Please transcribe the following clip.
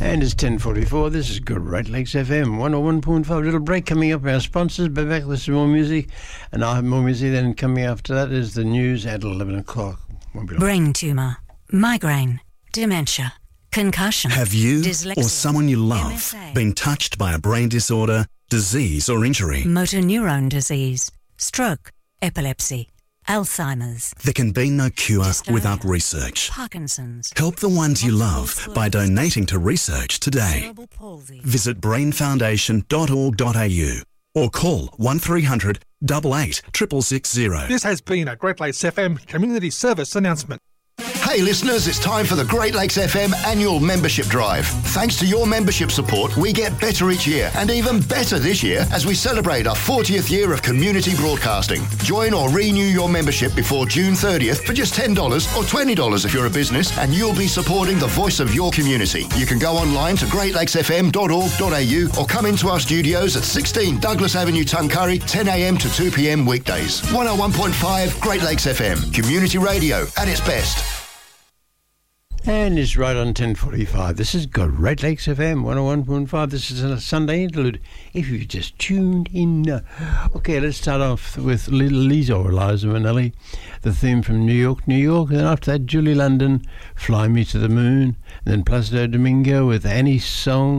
And it's 10:44. This is Great Lakes FM 101.5. Little break coming up. Our sponsors, but back with some more music. And I'll have more music. Then coming after that is the news at 11 o'clock. Brain tumour, migraine, dementia, concussion. Have you dyslexia, or someone you love MSA, been touched by a brain disorder, disease or injury? motor neurone disease, stroke, epilepsy, Alzheimer's. There can be no cure Dystonia, without research. Parkinson's. Help the ones you love by donating to research today. Cerebral palsy. Visit brainfoundation.org.au or call 1300 88 660. This has been a Great Lakes FM community service announcement. Hey listeners, it's time for the Great Lakes FM annual membership drive. Thanks to your membership support, we get better each year, and even better this year as we celebrate our 40th year of community broadcasting. Join or renew your membership before June 30th for just $10 or $20 if you're a business, and you'll be supporting the voice of your community. You can go online to greatlakesfm.org.au or come into our studios at 16 Douglas Avenue, Tuncurry, 10 a.m. to 2 p.m. weekdays. 101.5 Great Lakes FM, community radio at its best. And it's right on 10:45. This is Great Lakes FM 101.5. This is a Sunday interlude. If you've just tuned in. Okay, let's start off with Liza Minnelli, the theme from New York, New York. And then after that, Julie London, Fly Me to the Moon. And then Placido Domingo with Annie's Song.